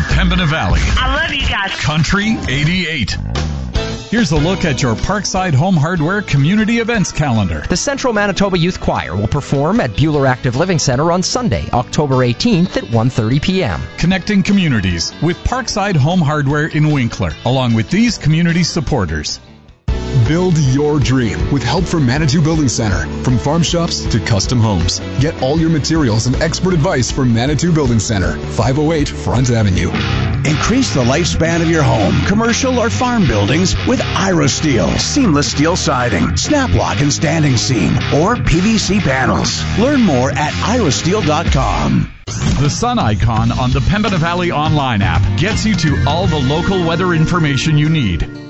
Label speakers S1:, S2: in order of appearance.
S1: Pembina Valley.
S2: I love you guys.
S1: Country 88. Here's a look at your Parkside Home Hardware community events calendar.
S3: The Central Manitoba Youth Choir will perform at Buhler Active Living Center on Sunday, October 18th at 1:30 p.m.
S1: Connecting communities with Parkside Home Hardware in Winkler, along with these community supporters.
S4: Build your dream with help from Manitou Building Center. From farm shops to custom homes. Get all your materials and expert advice from Manitou Building Center, 508 Front Avenue.
S5: Increase the lifespan of your home, commercial or farm buildings with IroSteel. Seamless steel siding, snap lock and standing seam, or PVC panels. Learn more at irosteel.com.
S1: The sun icon on the Pembina Valley online app gets you to all the local weather information you need.